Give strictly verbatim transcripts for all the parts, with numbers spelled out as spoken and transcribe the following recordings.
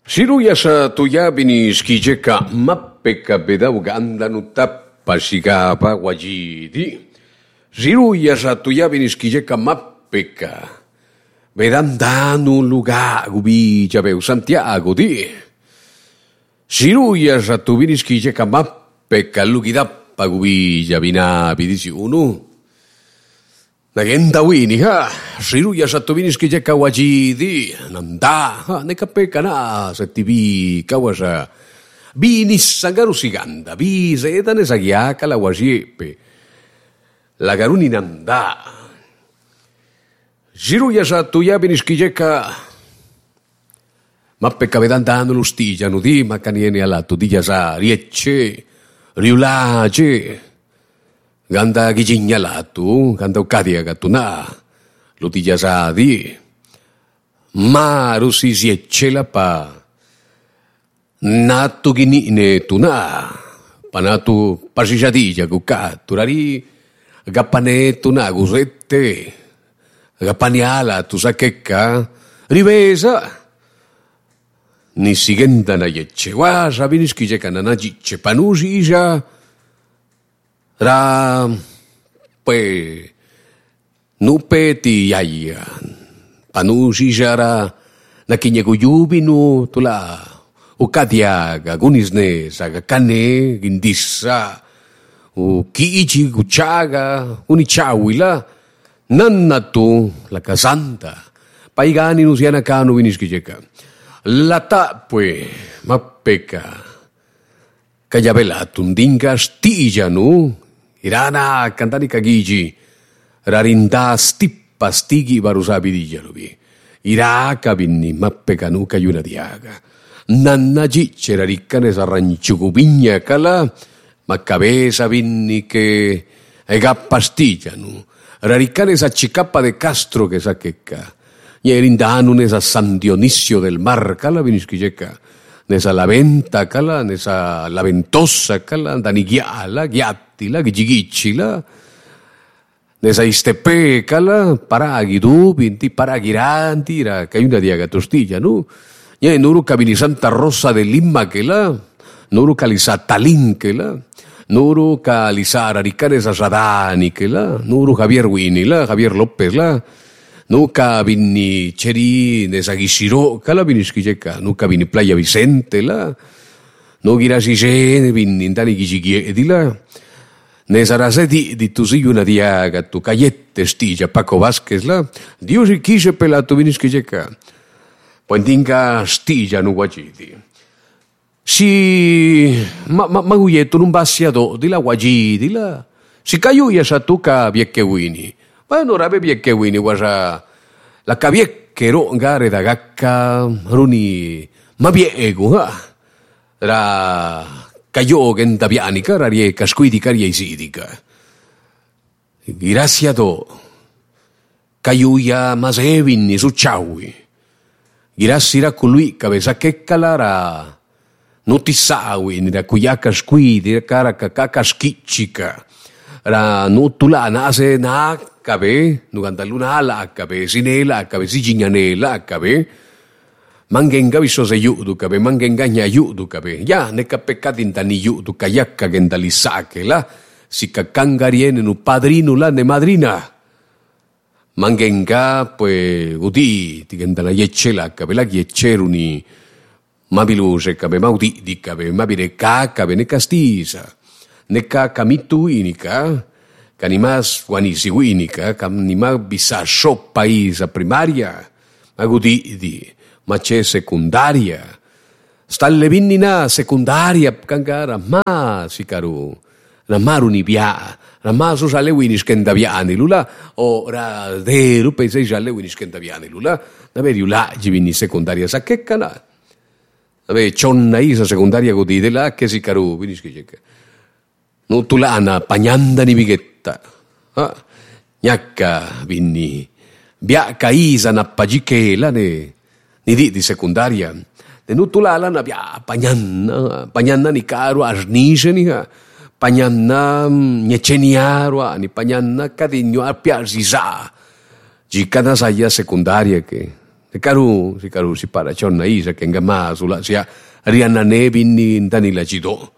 Shiruya sa tuya biniskije ka mappeka beda uganda nutappa shigapa wajidi. Shiruya sa tuya biniskije ka mappeka bedandanu lugar gubi jabe Santiago di. Shiruya sa tu biniskije ka mappeka lugidappa gubi jabina bidisi unu. Nagenda wini ha, shiruya sa tuvinis ki je kawajidi, nanda, ha, ne kapeka na sa tibi kawasa, binis sa garusiganda, biseta ne sa giaka la wajiepe, la garuni nanda. Shiruya sa tuya binis ki je ka, mappe kavedandano l'ustija, nudi, makaniene ala tu dija sa riecce, riulace, ganda gijinya latu, ganda ukadia gatuna, lutija sadi, maru si siecela pa, natu gini ne tuna, panatu pasijadija gukatu, rari gapane tuna guzette, gapaniala tu sakeka, rivesa, ni sigenda na yetche, wa sabinis kijeka na najiche, panusija, ra pe nupe ti yaya panu sijara nakinya guyubinu tula ukadiaga gunisne saga kane gindissa u kiichi guchaga unichawila nannatu la casanta paigani nusiana kanu viniskijeka lata pues mapeka kayabela tundinga stijanu irana kantani kagiji rarinda stippa stigi barusabidijalobi iraka binni mappekanu kayuna diaga nannaji cerarikkane sarranchugubinya kala maccabesa binni que egappastijanu rarikkane sa chicapa de Castro que saqueca yerindanu nesa San Dionisio del Mar kala biniskijeka nesa la venta kala nesa la ventosa kala danigiala giattila gigigichila nesa istepe kala paragi dubinti paragiranti ra kayuna diaga tostilla nu ye nuru kabini Santa Rosa de Lima kela nuru kalisa Talín kela nuru kalisa rarikane sa Sadani kela nuru Javier Winila Javier López la nuka bini cheri nesa gishiro kala biniskijeka nuka bini Playa Vicente la no girasi je bini ndani gigigie edila nesa raseti di tusiyuna diaga tu cayette stija Paco Vázquez la Dios ikise pelato biniskijeka puentinga stija nu wajidi si ma ma maguyeto nun basiado di la wajidi la si kayuya satuka biekewini bueno, rabe bieke wini wasa la kabiekero ngare dagakka runi mabiego ha ra kayo genta bianika rarie kaskuidika rie isidika gracia do kayuya mazevin ni suchawi gracia kului cabeza que calara nutisawi ni da kuyaka skuidi kara kakaskichika ra nutula nase na kabe nugantaluna ala kabe sinela kabe sijinyanela kabe mangenga viso se yudu kabe mangenga nya yudu kabe ya ne kapekadin tani yudu kayakka gendalisake la sikakangariene nu padrino la ne madrina mangenga pues udi tigendala yechela kabe la yecheruni mabiluse kabe maudi di kabe mabire ka kabe ne castiza neka kamitu inika kanimas wanisi winika kanima bisa shop país a primaria magudi di mache secundaria stalle vinnina secundaria kangara ma sikaru na maruni bia na maso sale winis kendaviani lula o ra deru pese sale winis kendaviani lula na veri ula givini secundaria sakekala ave chonna isa secundaria gudi de la che sikaru winis kejeka no tulana pagnanda ni bigetta ah nyakka binni biaka isa na pagikela ne ni di di sekundaria de no tulala na bia pagnanna pagnanna ni caro arnise ni pagnanna nyecheniaro ni pagnanna kadinyo apia ziza jikana saya sekundaria ke ne karu si karu si para chonna isa ke ngama sula sia riana ne binni tani la cido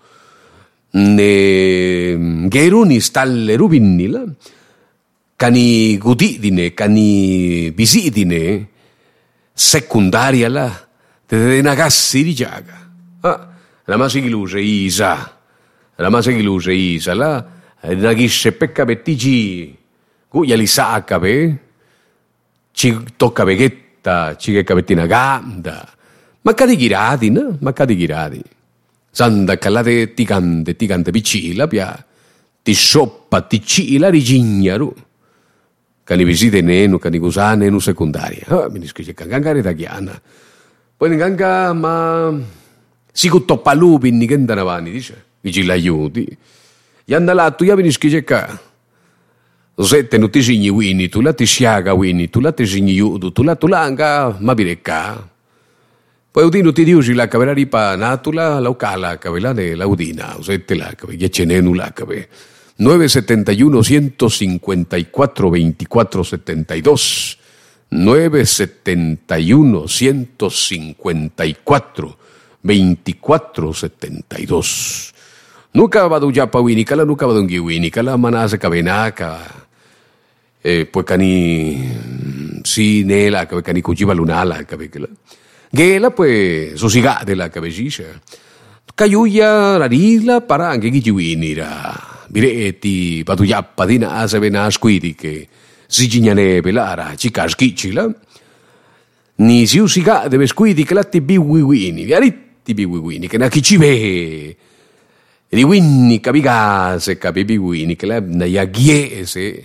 ne geru ni stalle rubinni la cani gudidine cani bisidine secondaria la te nagassi di giaga ah la masigiluse isa la masigiluse isa la nagisce pecca bettigi guglia li sacca be ci tocca veghetta ci che cavettina ganda ma cadi ghiradi no ma cadi ghiradi sanda calate ti cante ti cante piccila pia ti scioppa ti cila rigignaru cani visite nenu cani cusane nu secondaria ah mi discuce cangangare da chiana poi nganga ma si cutto palupi ni che andano avanti dice dici l'aiuti gli andalato io mi discuce ca sette non ti signi wini tu la ti siaga wini tu la ti signi yudu tu la tu langa ma birecca poi udino ti diusi la cavera ripa natula la ucala cavela de la udina sette la cavella cenenu la cave nueve setenta y uno ciento cincuenta y cuatro veinticuatro setenta y dos nueve setenta y uno ciento cincuenta y cuatro veinticuatro setenta y dos nunca vado ya pa winicala nunca vado ngi winicala manase cavenaca eh pues cani si nela que cani cuchiva lunala que que gela pues sosiga de la cabecilla cayuya la isla para anche chi winira bireti patuya padina asevena squidi che si gignane pelara ci caschiccila ni si usiga deve squidi che la tibi wiwini viaritti biwini che na chi ci ve di winni capigase capibi winni che la na yagiese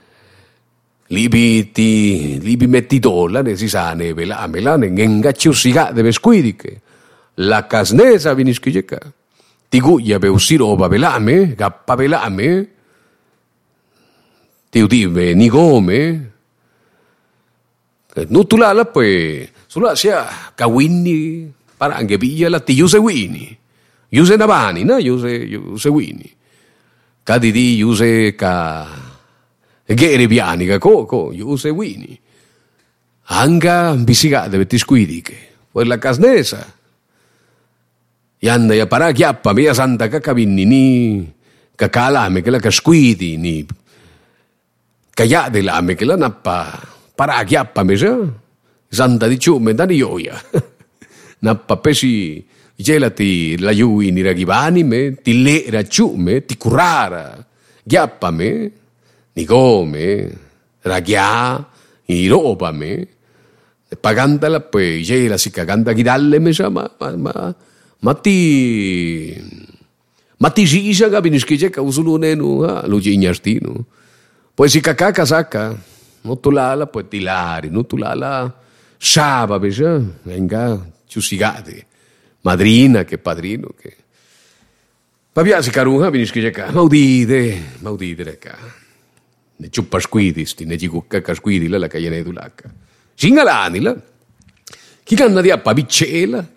libi ti libi metti dolla ne si sa ne vela amela ne ngacciu siga deve squidi che la casnesa vinischica ti guglia be usiro ba velame gappa velame ti udive ni come nutulala poi sulla sia kawini para anche piglia la ti use wini use navani no use use wini cadi di use ca gere piani ca coco use wini anga bisiga deve ti squidi che poi la casnesa Yanda ya para chiappa mia santa cacavinni ni cacalame che la casquidi ni caglia de lame che la nappa para chiappa mesa santa di ciume da ioia nappa pesi gelati la yui ni ragivani me ti le racciume ti curara chiappa me ni come raghia i roba me pagandala poi gela si caganda chidalle mesa ma ma, ma ma ti ma ti sisa che vinischice che usulune nu lo gignastino poi si cacca casacca notulala poi ti lari notulala saba besa venga ciusigate madrina che padrino che papia si caruha vinischice che maudite maudite ca ne ciuppa squidis ne gicucca casquidi la cagliane dulacca singalani la chi canna di appa biccela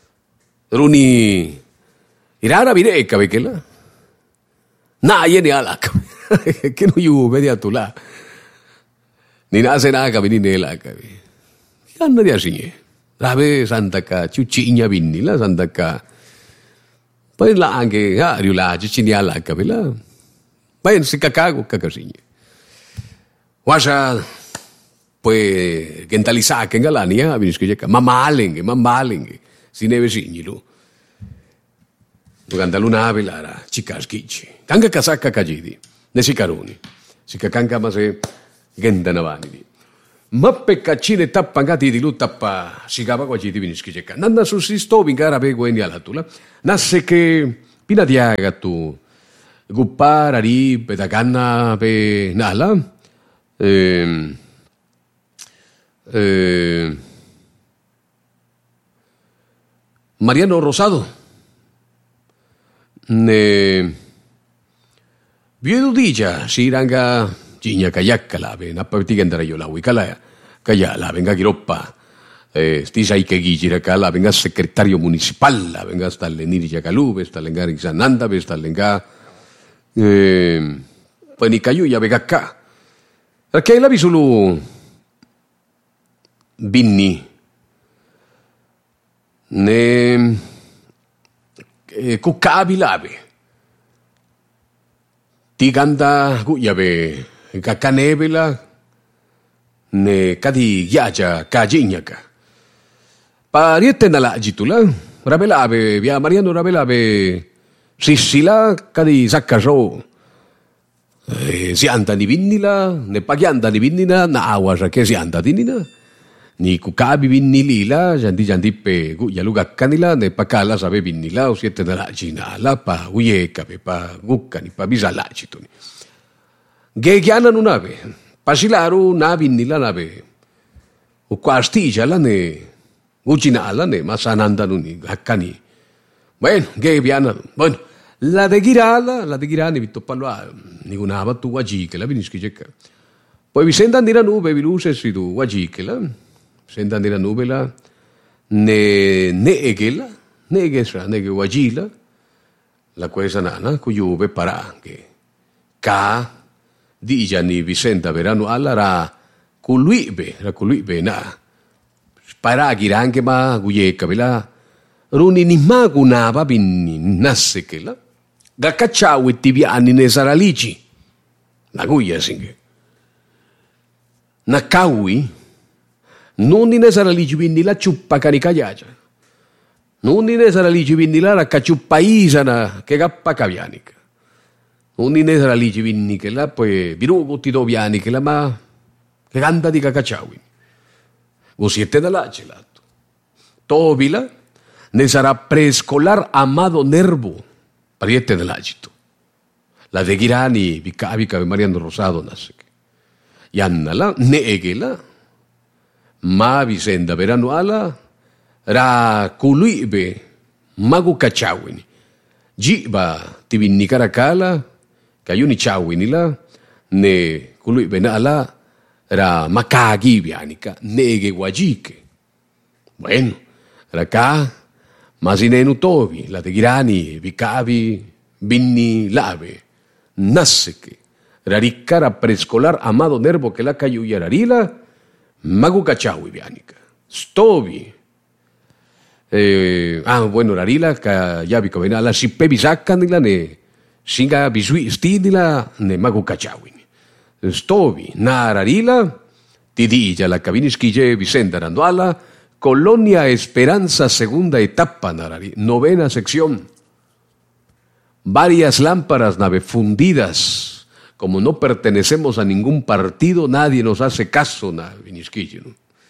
Runi irara vireca perché la na yene ala che no yu vedi tu la ni na se na ka vini ne la ka vi anna dia sinye rave santa ka ciucigna vinni la santa ka poi la anche ha riula ci ni ala ka la poi si cacago cacasinye washa poi gentaliza che ngalani ha vinisco ma malenghe ma malenghe si neve signilo durante luna velara ci caschici canga casacca cagidi ne si caroni si cacanga ma se genda navani ma peccacine tappangati di lu tappa si cava qua ci divini schicecca nanda su si sto vingara pe gwendi alatula nasse che pina diaga tu guppara ri petacanna pe nala ehm eh Mariano Rosado ne viedudilla si ranga gigna kayakka la ve na partiga andare io la wikala kaya la venga giroppa eh stisa i che gira kala venga segretario municipal la venga sta leniri jakalube sta lenga sananda ve sta lenga eh poi ni kayu ya vega ka perché la visulu binni. Ne eh, kukabi labe. Tiganda guyabe kakanebela ne kadi giaja kajinyaka. Pariete nala jitula rabelabe via Mariano rabelabe sissila kadi zakkajo. Eh, si anda ni vinnila ne pagianda ni vinnina na awa ke si anda dinina. Ni kukabi vinnilila, jandi jandipe guyaluga kanila, ne pakala sabe vinnila, o siete na lajina, la pa uyeka, pa gukkani, pa bisalachituni. Gegiana nunabe, pasilaru na vinnila nabe, o quastija la ne, ujina la ne, masananda nuni, hakkani. Bueno, gegiana, bueno, la de girala, la de girani vitto palwa, ni gunava tu wajike, la viniskijeka. Poi Vicenda andira nube, viluse si tu wajike la, Senda nella nubela, ne negela, negesra, nege wajila, la quesa nana, cuyuve para che ca dija ni Vicenta verano alla ra culuibe, ra culuibe na. Para girange ma guyeka vela, runi ni magunava binni nassekela, ga cacciawi tibiani ne saralici, na guia singe. Na kawi, non ne sarà lì quindi la ciuppa caricagliacia. Non ne sarà lì quindi la cacciuppa isana che cappa cavianica. Non ne sarà lì quindi che la poi virugo ti doviani che la ma che canta di cacciawi. O siete da là gelato. Tobila ne sarà preescolar amado nervo. Pariete dell'agito. La de Girani vicavica Mariano Rosado nasce. Yannala ne egela ma Vicenda verano ala ra culuibe magu cacciawini jiba tivinni caracala cayuni ciawini la ne culuibe na ala ra macaghi bianica nege wajike bueno ra ca masinenu tovi la de Girani vicavi binni lave nasseke ra riccara preescolar amado nervo che la cayuyararila Magu cachawi bianica. Stovi. Eh, ah, bueno, rarila, ka yabi kavena, la sipe bisakanila ne, singa bisui stidila ne magu cachawi. Stovi, na rarila, tidilla la cabiniskije Vicenda Randuala, Colonia Esperanza, segunda etapa, narari, novena sección. Varias lámparas nave fundidas. Como no pertenecemos a ningún partido, nadie nos hace caso, na vinisquillo.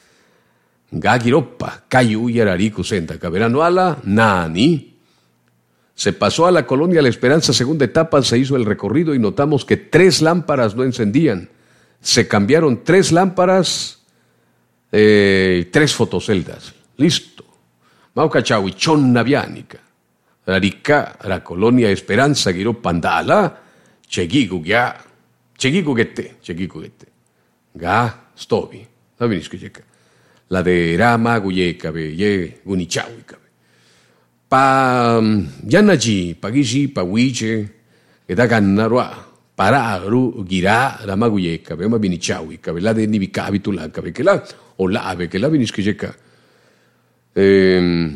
Gagiropa, Cayu Yarariku Senta, Caberano Ala, Nani. Se pasó a la colonia La Esperanza, segunda etapa, se hizo el recorrido y notamos que tres lámparas no encendían. Se cambiaron tres lámparas y eh, tres fotoceldas. Listo. Maucachawi, Chonnaviánica. Rarica, la colonia Esperanza, Giropa, Andala. Chegigu ya, chegigu gete, chegigu gete. Ga, stovi, la vinisco checa. La de Rama, guyeka, be, ye, gunichawi, cabe. Pa, yanaji, pagiji, pawiche, edaganarua, para, ru, gira, Rama, guyeka, be, ma vinichawi, cabe. La de nibicabi, tu la, cabe, que la, o la ave, que la vinisco checa. Eh,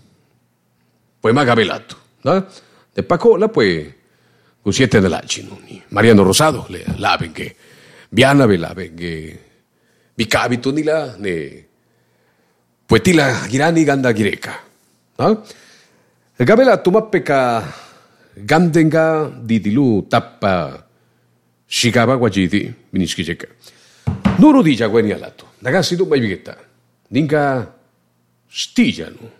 pues magabelato, ¿no? De Pacola, pues. Siete dell'acino, Mariano Rosado, le laven che Biana ve laven che Vicabito ni la ne Puetila Girani ganda gireca. No? Gabela tumappeka gandenga di dilu tappa shikaba guajiti miniskijeka. Nuru dija gweni alato. Ragazzi tu mai bigetta. Dinka stijano.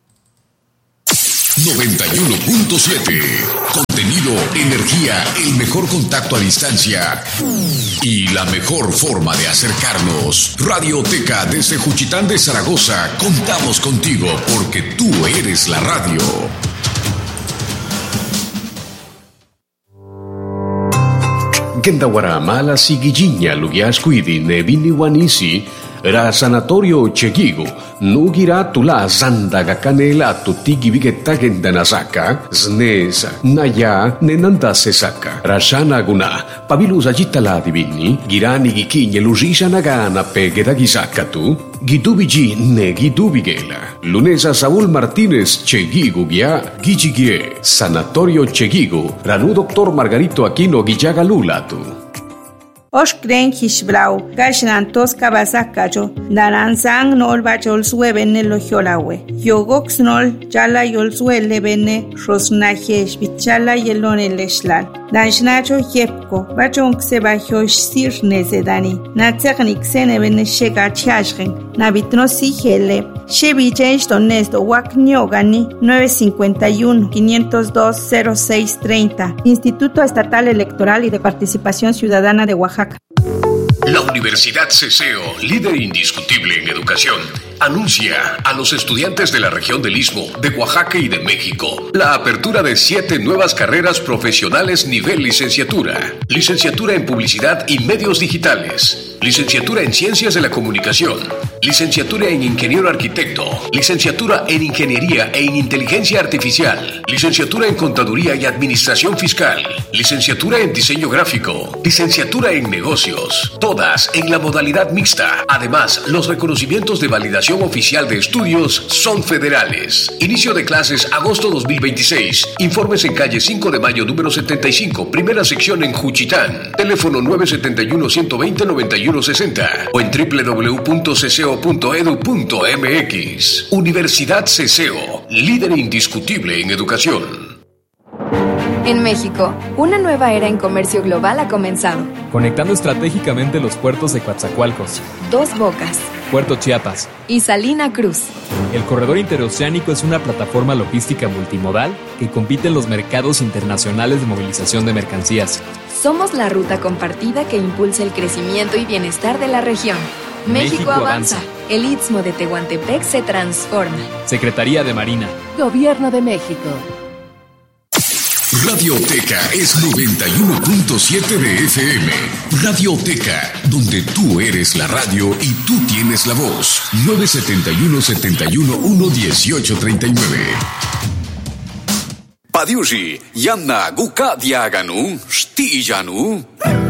noventa y uno punto siete. Contenido, energía, el mejor contacto a distancia y la mejor forma de acercarnos. Radioteca desde Juchitán de Zaragoza. Contamos contigo porque tú eres la radio. Gendawara mala sigijinya lugiasquidi ne vini wanisi ra sanatorio Chegigo Nugira tula zandaga canela tutigi vigetta gendanasaka, znesa, naya, nenanda sesaka. Rashana guna, pabilusa gitala divini, girani gikinye lusisha nagana pegeda gisakatu, gidubigi ne gidubigela. Lunesa Saúl Martínez Chegigu Gia, Gigigie, Sanatorio Chegigu, Ranu Doctor Margarito Aquino Guillaga Lulatu. Oshkren hishbrau, gashnantos kabasakajo, daranzang nol bachol suebene lo hiolawe. Yogox nol, jala yol suele bene, rosnaje, bichala yelone leshlal. Danshnacho yepko, bachon xebajo sir nezedani. Natsegnik sene bene shega chashgen, nabitno sigele. Shebi change donesto waknyogani nueve cinco uno, cinco cero dos, cero seis treinta. Instituto Estatal Electoral y de Participación Ciudadana de Oaxaca. La Universidad Ceseo, líder indiscutible en educación, anuncia a los estudiantes de la región del Istmo, de Oaxaca y de México la apertura de siete nuevas carreras profesionales nivel licenciatura. Licenciatura en Publicidad y Medios Digitales, licenciatura en Ciencias de la Comunicación, licenciatura en Ingeniero Arquitecto, licenciatura en Ingeniería e en Inteligencia Artificial, licenciatura en Contaduría y Administración Fiscal, licenciatura en Diseño Gráfico, licenciatura en Negocios, todas en la modalidad mixta. Además, los reconocimientos de validación oficial de estudios son federales. Inicio de clases agosto dos mil veintiséis. Informes en calle cinco de mayo número setenta y cinco, primera sección en Juchitán. Teléfono nueve siete uno, uno dos cero, nueve uno seis cero o en doble u doble u doble u punto ceseo punto edu punto eme equis. Universidad Ceseo, líder indiscutible en educación. En México, una nueva era en comercio global ha comenzado. Conectando estratégicamente los puertos de Coatzacoalcos, Dos Bocas, Puerto Chiapas y Salina Cruz. El corredor interoceánico es una plataforma logística multimodal que compite en los mercados internacionales de movilización de mercancías. Somos la ruta compartida que impulsa el crecimiento y bienestar de la región. México, México avanza. avanza. El Istmo de Tehuantepec se transforma. Secretaría de Marina. Gobierno de México. Radioteca es noventa y uno punto siete de F M. Radioteca, donde tú eres la radio y tú tienes la voz. nueve siete uno, siete uno uno, uno ocho tres nueve. Padiushi, Yanna Guka Diaganu, Stijanu.